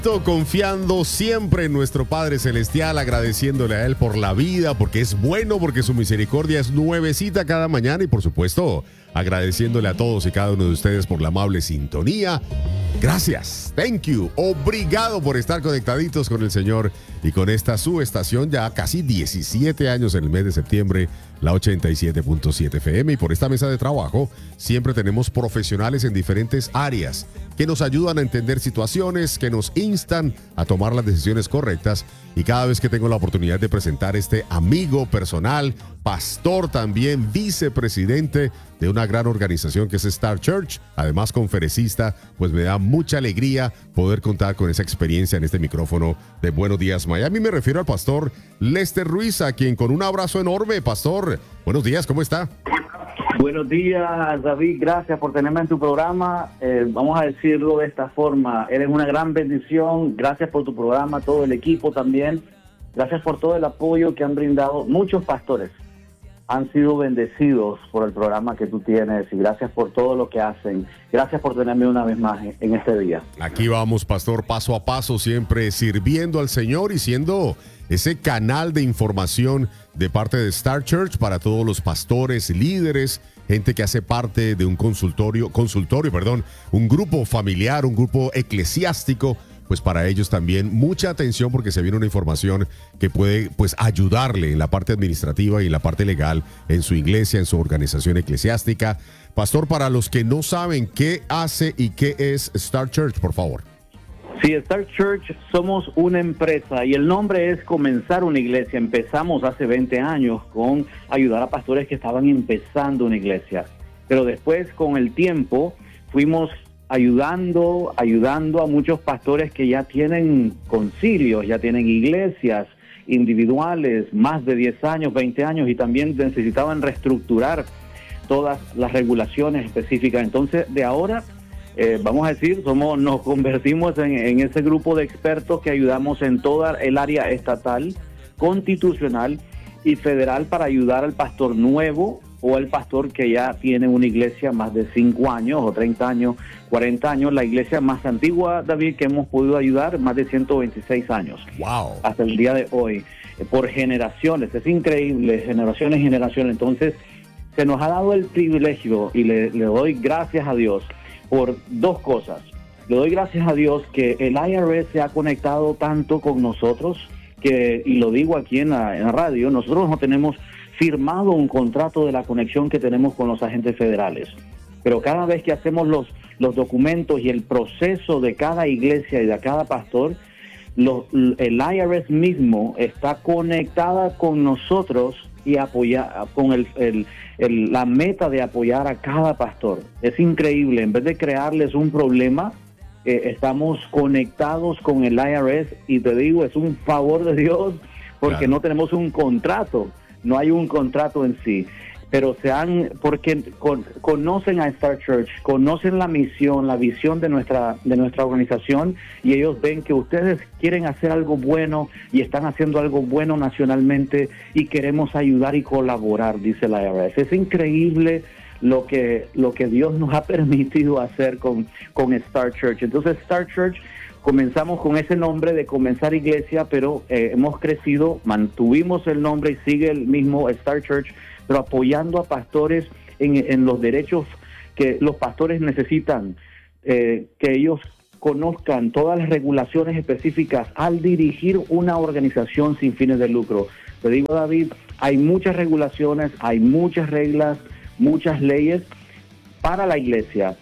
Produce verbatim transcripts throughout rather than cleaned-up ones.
Confiando siempre en nuestro Padre Celestial, agradeciéndole a Él por la vida, porque es bueno, porque su misericordia es nuevecita cada mañana y por supuesto agradeciéndole a todos y cada uno de ustedes por la amable sintonía. Gracias, thank you, obrigado por estar conectaditos con el Señor y con esta su estación ya casi diecisiete años en el mes de septiembre, la ochenta y siete punto siete F M, y por esta mesa de trabajo siempre tenemos profesionales en diferentes áreas que nos ayudan a entender situaciones, que nos instan a tomar las decisiones correctas. Y cada vez que tengo la oportunidad de presentar este amigo personal, pastor también, vicepresidente de una gran organización que es Star Church, además conferencista, pues me da mucha alegría poder contar con esa experiencia en este micrófono de Buenos Días Miami. Me refiero al pastor Lester Ruiz, a quien con un abrazo enorme, pastor, buenos días, ¿cómo está? Buenos días, David, gracias por tenerme en tu programa. Eh, vamos a decirlo de esta forma, eres una gran bendición, gracias por tu programa, todo el equipo también, gracias por todo el apoyo que han brindado muchos pastores. Han sido bendecidos por el programa que tú tienes y gracias por todo lo que hacen. Gracias por tenerme una vez más en este día. Aquí vamos, pastor, paso a paso, siempre sirviendo al Señor y siendo ese canal de información de parte de Star Church para todos los pastores, líderes, gente que hace parte de un consultorio, consultorio, perdón, un grupo familiar, un grupo eclesiástico. Pues para ellos también mucha atención porque se viene una información que puede pues ayudarle en la parte administrativa y en la parte legal en su iglesia, en su organización eclesiástica. Pastor, para los que no saben qué hace y qué es Star Church, por favor. Sí, Star Church somos una empresa y el nombre es comenzar una iglesia. Empezamos hace veinte años con ayudar a pastores que estaban empezando una iglesia. Pero después con el tiempo fuimos ayudando, ayudando a muchos pastores que ya tienen concilios, ya tienen iglesias individuales, más de diez años, veinte años, y también necesitaban reestructurar todas las regulaciones específicas. Entonces, de ahora, eh, vamos a decir, somos, nos convertimos en, en ese grupo de expertos que ayudamos en toda el área estatal, constitucional y federal para ayudar al pastor nuevo o el pastor que ya tiene una iglesia más de cinco años o treinta años, cuarenta años, la iglesia más antigua, David, que hemos podido ayudar, más de ciento veintiséis años. Wow. Hasta el día de hoy, por generaciones, es increíble, generaciones y generaciones. Entonces, se nos ha dado el privilegio y le, le doy gracias a Dios por dos cosas. Le doy gracias a Dios que el I R S se ha conectado tanto con nosotros, que, y lo digo aquí en la, en la radio, nosotros no tenemos firmado un contrato de la conexión que tenemos con los agentes federales. Pero cada vez que hacemos los, los documentos y el proceso de cada iglesia y de cada pastor, lo, el I R S mismo está conectada con nosotros y apoya, con el, el, el, la meta de apoyar a cada pastor. Es increíble, en vez de crearles un problema, eh, estamos conectados con el I R S y te digo, es un favor de Dios porque claro, no tenemos un contrato. No hay un contrato en sí, pero se han, porque con, conocen a Star Church, conocen la misión, la visión de nuestra de nuestra organización y ellos ven que ustedes quieren hacer algo bueno y están haciendo algo bueno nacionalmente y queremos ayudar y colaborar, dice la I R S. Es increíble lo que lo que Dios nos ha permitido hacer con, con Star Church. Entonces Star Church, comenzamos con ese nombre de comenzar iglesia, pero eh, hemos crecido, mantuvimos el nombre y sigue el mismo Star Church, pero apoyando a pastores en, en los derechos que los pastores necesitan, eh, que ellos conozcan todas las regulaciones específicas al dirigir una organización sin fines de lucro. Te digo, David, hay muchas regulaciones, hay muchas reglas, muchas leyes para la iglesia.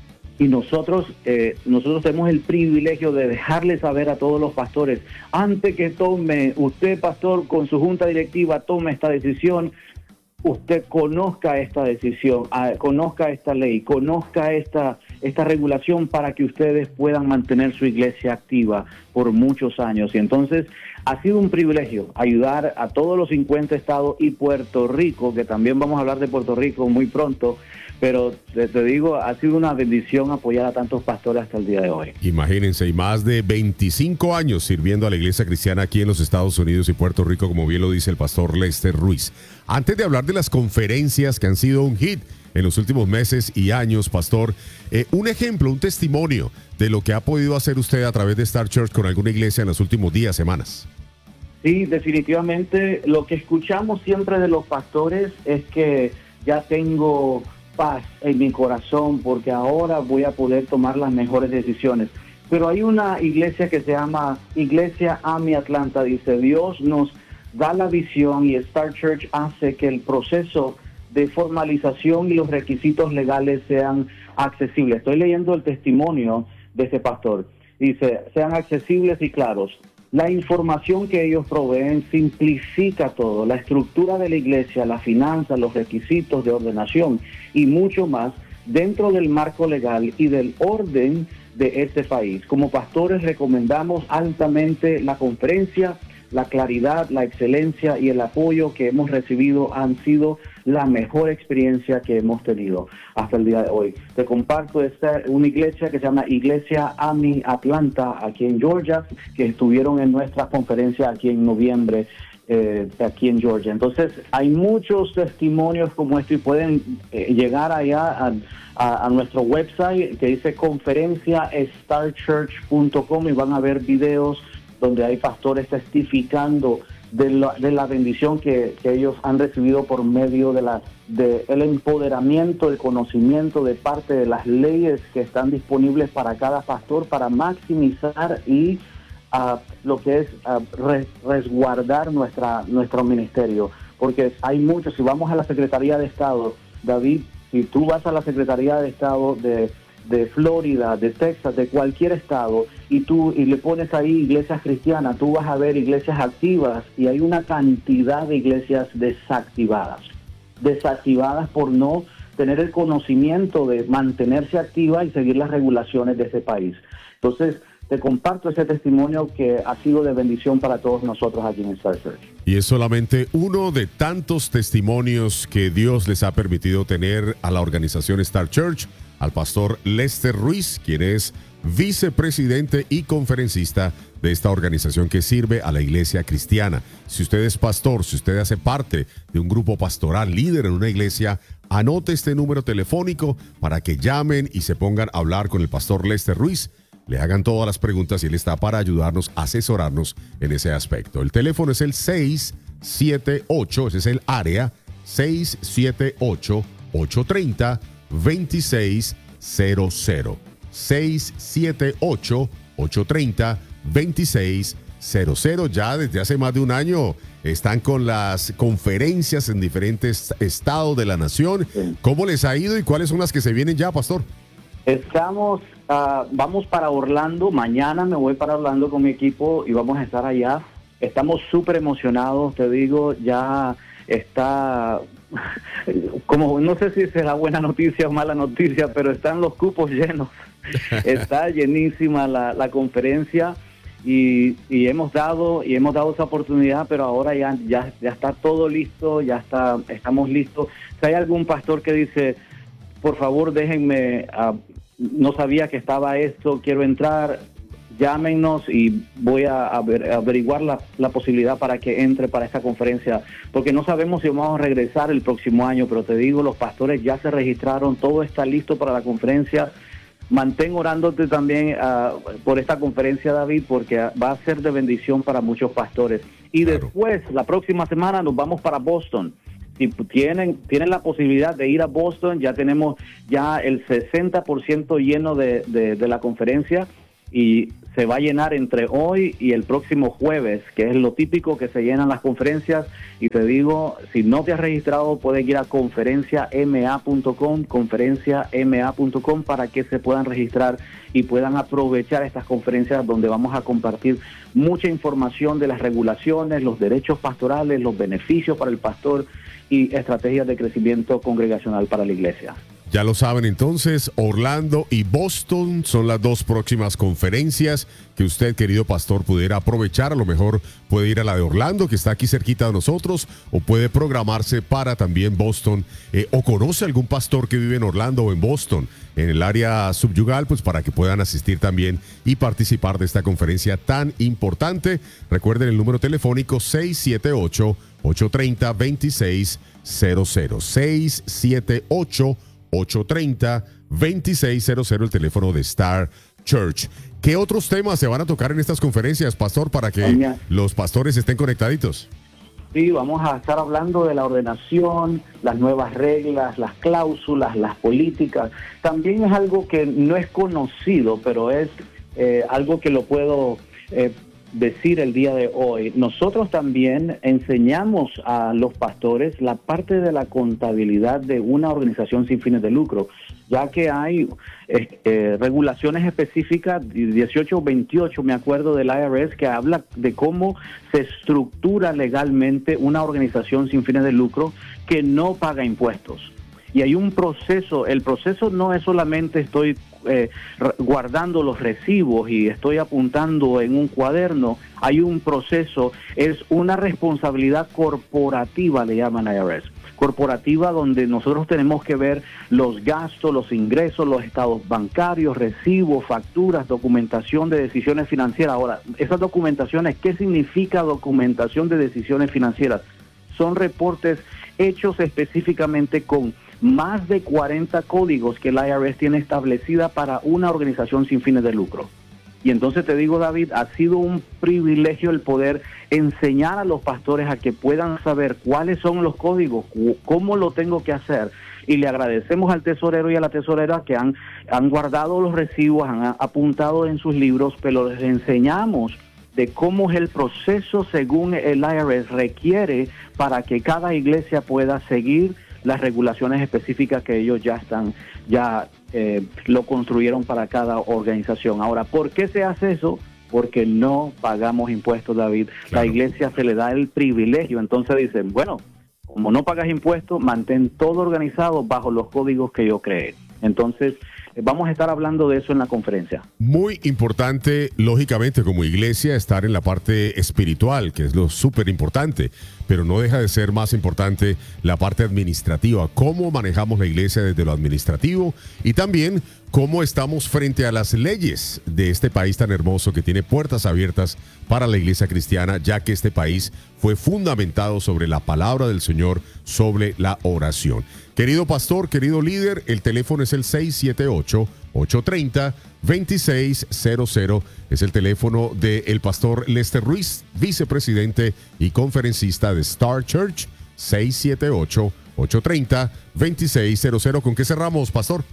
Y nosotros eh, nosotros tenemos el privilegio de dejarle saber a todos los pastores, antes que tome, usted pastor con su junta directiva tome esta decisión, usted conozca esta decisión, uh, conozca esta ley, conozca esta, esta regulación para que ustedes puedan mantener su iglesia activa por muchos años. Y entonces ha sido un privilegio ayudar a todos los cincuenta estados y Puerto Rico, que también vamos a hablar de Puerto Rico muy pronto, pero te, te digo, ha sido una bendición apoyar a tantos pastores hasta el día de hoy. Imagínense, y más de veinticinco años sirviendo a la iglesia cristiana aquí en los Estados Unidos y Puerto Rico, como bien lo dice el pastor Lester Ruiz. Antes de hablar de las conferencias que han sido un hit en los últimos meses y años, pastor. Eh, un ejemplo, un testimonio de lo que ha podido hacer usted a través de Star Church con alguna iglesia en los últimos días, semanas. Sí, definitivamente lo que escuchamos siempre de los pastores es que ya tengo paz en mi corazón porque ahora voy a poder tomar las mejores decisiones. Pero hay una iglesia que se llama Iglesia A M I Atlanta, dice, Dios nos da la visión y Star Church hace que el proceso de formalización y los requisitos legales sean accesibles. Estoy leyendo el testimonio de ese pastor. Dice, sean accesibles y claros. La información que ellos proveen simplifica todo, la estructura de la iglesia, las finanzas, los requisitos de ordenación y mucho más dentro del marco legal y del orden de este país. Como pastores recomendamos altamente la conferencia, la claridad, la excelencia y el apoyo que hemos recibido han sido la mejor experiencia que hemos tenido hasta el día de hoy. Te comparto esta, una iglesia que se llama Iglesia A M I Atlanta, aquí en Georgia, que estuvieron en nuestra conferencia aquí en noviembre, eh, aquí en Georgia. Entonces, hay muchos testimonios como este y pueden eh, llegar allá a, a, a nuestro website que dice conferencia star church punto com y van a ver videos donde hay pastores testificando de la, de la bendición que, que ellos han recibido por medio de la de el empoderamiento, el conocimiento de parte de las leyes que están disponibles para cada pastor para maximizar y uh, lo que es uh, res, resguardar nuestra nuestro ministerio. Porque hay muchos, si vamos a la Secretaría de Estado, David, si tú vas a la Secretaría de Estado de de Florida, de Texas, de cualquier estado, y tú y le pones ahí iglesias cristianas, tú vas a ver iglesias activas y hay una cantidad de iglesias desactivadas, desactivadas por no tener el conocimiento de mantenerse activa y seguir las regulaciones de ese país. Entonces, te comparto ese testimonio que ha sido de bendición para todos nosotros aquí en Star Church. Y es solamente uno de tantos testimonios que Dios les ha permitido tener a la organización Star Church, al pastor Lester Ruiz, quien es vicepresidente y conferencista de esta organización que sirve a la iglesia cristiana. Si usted es pastor, si usted hace parte de un grupo pastoral, líder en una iglesia, anote este número telefónico para que llamen y se pongan a hablar con el pastor Lester Ruiz. Le hagan todas las preguntas y él está para ayudarnos, asesorarnos en ese aspecto. El teléfono es el seis siete ocho, ese es el área, seis siete ocho, ocho tres cero, dos seis cero cero. seis siete ocho, ocho tres cero, dos seis cero cero. Ya desde hace más de un año están con las conferencias en diferentes estados de la nación. ¿Cómo les ha ido y cuáles son las que se vienen ya, pastor? Estamos, uh, vamos para Orlando. Mañana me voy para Orlando con mi equipo y vamos a estar allá. Estamos súper emocionados, te digo, ya está, como no sé si será buena noticia o mala noticia, pero están los cupos llenos. Está llenísima la, la conferencia y, y hemos dado y hemos dado esa oportunidad, pero ahora ya, ya, ya está todo listo, ya está, estamos listos. Si hay algún pastor que dice, por favor déjenme, uh, no sabía que estaba esto, quiero entrar, llámenos y voy a aver, averiguar la, la posibilidad para que entre para esta conferencia, porque no sabemos si vamos a regresar el próximo año, pero te digo, los pastores ya se registraron, todo está listo para la conferencia. Mantén orándote también uh, por esta conferencia, David, porque va a ser de bendición para muchos pastores. Y claro, después, la próxima semana nos vamos para Boston. Si tienen, tienen la posibilidad de ir a Boston, ya tenemos ya el sesenta por ciento lleno de, de, de la conferencia y se va a llenar entre hoy y el próximo jueves, que es lo típico que se llenan las conferencias. Y te digo, si no te has registrado, puedes ir a conferencia m a punto com, conferencia m a punto com, para que se puedan registrar y puedan aprovechar estas conferencias donde vamos a compartir mucha información de las regulaciones, los derechos pastorales, los beneficios para el pastor y estrategias de crecimiento congregacional para la iglesia. Ya lo saben entonces, Orlando y Boston son las dos próximas conferencias que usted, querido pastor, pudiera aprovechar. A lo mejor puede ir a la de Orlando, que está aquí cerquita de nosotros, o puede programarse para también Boston, eh, o conoce algún pastor que vive en Orlando o en Boston, en el área subyugal, pues para que puedan asistir también y participar de esta conferencia tan importante. Recuerden el número telefónico seis siete ocho, ocho tres cero, dos seis cero cero, seis siete ocho, ocho tres cero, dos seis cero cero, el teléfono de Star Church. ¿Qué otros temas se van a tocar en estas conferencias, pastor, para que Doña. los pastores estén conectaditos? Sí, vamos a estar hablando de la ordenación, las nuevas reglas, las cláusulas, las políticas. También es algo que no es conocido, pero es eh, algo que lo puedo eh, decir el día de hoy. Nosotros también enseñamos a los pastores la parte de la contabilidad de una organización sin fines de lucro, ya que hay eh, eh, regulaciones específicas, dieciocho veintiocho, me acuerdo, del I R S, que habla de cómo se estructura legalmente una organización sin fines de lucro que no paga impuestos. Y hay un proceso, el proceso no es solamente estoy eh, guardando los recibos y estoy apuntando en un cuaderno, hay un proceso, es una responsabilidad corporativa, le llaman I R S. Corporativa, donde nosotros tenemos que ver los gastos, los ingresos, los estados bancarios, recibos, facturas, documentación de decisiones financieras. Ahora, esas documentaciones, ¿qué significa documentación de decisiones financieras? Son reportes hechos específicamente con más de cuarenta códigos que el I R S tiene establecida para una organización sin fines de lucro. Y entonces te digo, David, ha sido un privilegio el poder enseñar a los pastores a que puedan saber cuáles son los códigos, cómo lo tengo que hacer. Y le agradecemos al tesorero y a la tesorera que han, han guardado los recibos, han apuntado en sus libros, pero les enseñamos de cómo es el proceso según el I R S requiere para que cada iglesia pueda seguir las regulaciones específicas que ellos ya están, ya eh, lo construyeron para cada organización. Ahora, ¿por qué se hace eso? Porque no pagamos impuestos, David. Claro. La iglesia se le da el privilegio, entonces dicen, bueno, como no pagas impuestos, mantén todo organizado bajo los códigos que yo creé. Entonces, vamos a estar hablando de eso en la conferencia. Muy importante, lógicamente, como iglesia, estar en la parte espiritual, que es lo súper importante, pero no deja de ser más importante la parte administrativa, cómo manejamos la iglesia desde lo administrativo y también cómo estamos frente a las leyes de este país tan hermoso que tiene puertas abiertas para la iglesia cristiana, ya que este país fue fundamentado sobre la palabra del Señor, sobre la oración. Querido pastor, querido líder, el teléfono es el seis siete ocho, ocho tres cero, dos seis cero cero. Es el teléfono del pastor Lester Ruiz, vicepresidente y conferencista de Star Church. seis siete ocho, ocho tres cero, dos seis cero cero. ¿Con qué cerramos, pastor?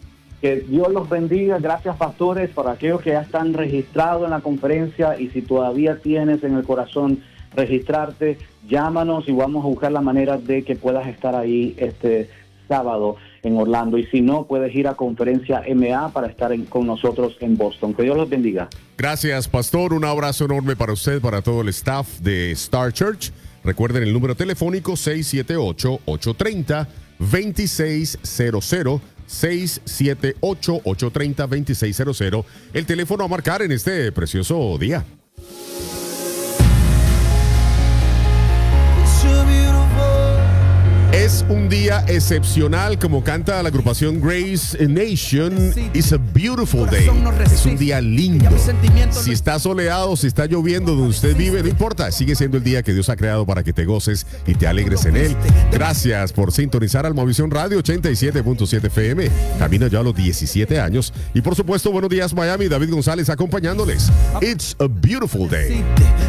Que Dios los bendiga. Gracias, pastores, para aquellos que ya están registrados en la conferencia, y si todavía tienes en el corazón registrarte, llámanos y vamos a buscar la manera de que puedas estar ahí este sábado en Orlando, y si no, puedes ir a Conferencia M A para estar en, con nosotros en Boston. Que Dios los bendiga. Gracias, pastor. Un abrazo enorme para usted, para todo el staff de Star Church. Recuerden el número telefónico seis siete ocho, ocho tres cero, dos seis cero cero, seis siete ocho, ocho tres cero, dos seis cero cero, el teléfono a marcar en este precioso día. Es un día excepcional, como canta la agrupación Grace Nation. It's a beautiful day. Es un día lindo. Si está soleado, si está lloviendo donde usted vive, no importa. Sigue siendo el día que Dios ha creado para que te goces y te alegres en él. Gracias por sintonizar Almovisión Radio ochenta y siete punto siete F M. Camino ya a los diecisiete años. Y por supuesto, buenos días Miami. David González acompañándoles. It's a beautiful day.